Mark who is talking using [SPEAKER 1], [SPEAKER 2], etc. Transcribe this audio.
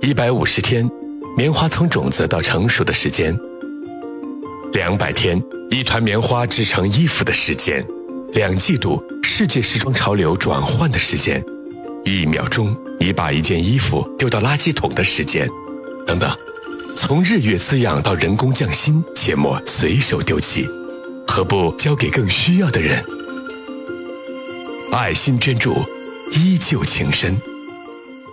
[SPEAKER 1] 150天，棉花从种子到成熟的时间；200天，一团棉花织成衣服的时间；2季度，世界时装潮流转换的时间；1秒钟，你把一件衣服丢到垃圾桶的时间，等等。从日月滋养到人工匠心，切莫随手丢弃，何不交给更需要的人？爱心捐助，依旧情深。